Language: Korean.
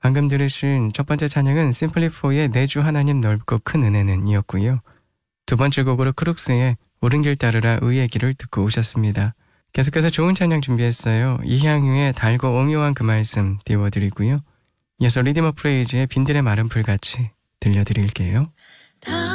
방금 들으신 첫 번째 찬양은 심플리4의 내 주 하나님 넓고 큰 은혜는 이었고요. 두 번째 곡으로 크룩스의 옳은 길 따르라 의의 길을 듣고 오셨습니다. 계속해서 좋은 찬양 준비했어요. 이향유의 달고 오묘한 그 말씀 띄워드리고요. 이어서 리디머 프레이즈의 빈들의 마른 풀같이 들려드릴게요.